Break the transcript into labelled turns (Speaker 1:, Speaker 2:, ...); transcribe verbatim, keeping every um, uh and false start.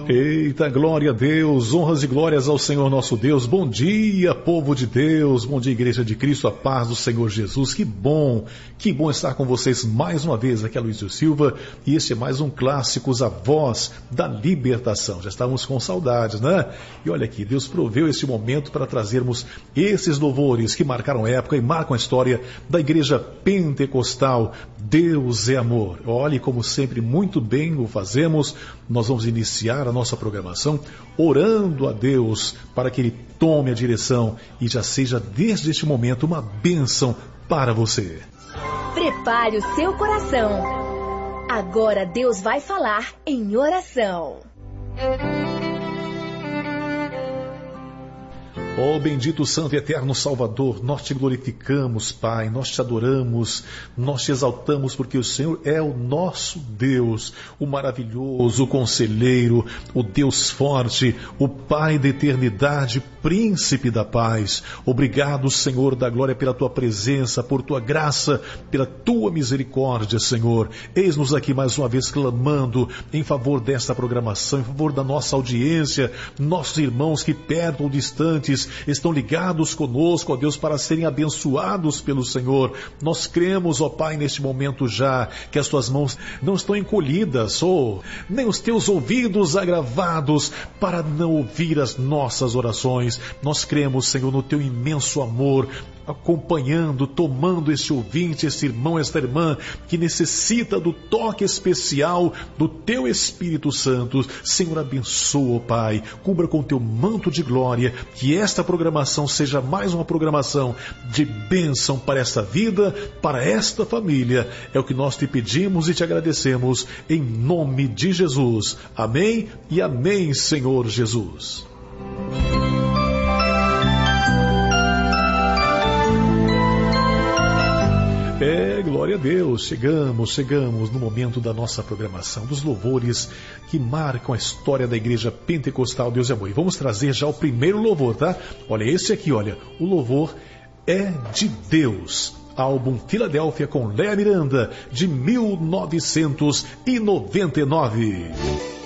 Speaker 1: Eita, glória a Deus, honras e glórias ao Senhor nosso Deus. Bom dia, povo de Deus, bom dia, Igreja de Cristo, a paz do Senhor Jesus. Que bom, que bom estar com vocês mais uma vez. Aqui é Luísio Silva e este é mais um Clássicos, a voz da libertação. Já estávamos com saudades, né? E olha aqui, Deus proveu este momento para trazermos esses louvores que marcaram a época e marcam a história da Igreja Pentecostal. Deus é amor. Olhe, como sempre, muito bem o fazemos. Nós vamos iniciar a nossa programação orando a Deus para que Ele tome a direção e já seja desde este momento uma bênção para você.
Speaker 2: Prepare o seu coração. Agora Deus vai falar em oração.
Speaker 1: Ó bendito, santo e eterno Salvador, nós te glorificamos, Pai, nós te adoramos, nós te exaltamos, porque o Senhor é o nosso Deus, o maravilhoso, o conselheiro, o Deus forte, o Pai da eternidade, príncipe da paz. Obrigado, Senhor da glória, pela tua presença, por tua graça, pela tua misericórdia, Senhor. Eis-nos aqui mais uma vez clamando em favor desta programação, em favor da nossa audiência, nossos irmãos que perto ou distantes estão ligados conosco, ó Deus, para serem abençoados pelo Senhor. Nós cremos, ó Pai, neste momento já, que as tuas mãos não estão encolhidas, oh, nem os teus ouvidos agravados para não ouvir as nossas orações. Nós cremos, Senhor, no teu imenso amor, acompanhando, tomando este ouvinte, este irmão, esta irmã, que necessita do toque especial do teu Espírito Santo. Senhor, abençoa, ó Pai, cubra com teu manto de glória, que esta programação seja mais uma programação de bênção para esta vida, para esta família. É o que nós te pedimos e te agradecemos, em nome de Jesus. Amém e amém, Senhor Jesus. É, glória a Deus, chegamos, chegamos no momento da nossa programação, dos louvores que marcam a história da Igreja Pentecostal Deus é Amor. E vamos trazer já o primeiro louvor, tá? Olha, esse aqui, olha, o louvor é de Deus. Álbum Filadélfia com Léa Miranda, de mil novecentos e noventa e nove.